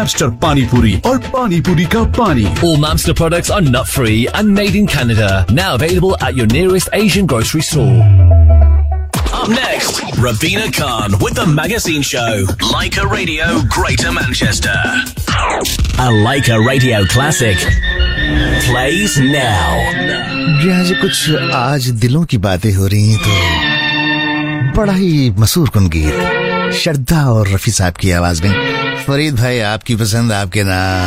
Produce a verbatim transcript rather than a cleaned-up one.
Mamster Pani Puri और Pani Puri का पानी. All Mamster products are nut-free and made in Canada. Now available at your nearest Asian grocery store. Up next, Ravina Khan with the Magazine Show. Leica Radio, Greater Manchester. A Leica Radio classic plays now. जी कुछ आज दिलों की बातें हो रही हैं तो बड़ा ही मशहूर कुन गीत श्रद्धा और रफी साहब की आवाज में फरीद भाई आपकी पसंद आपके नाम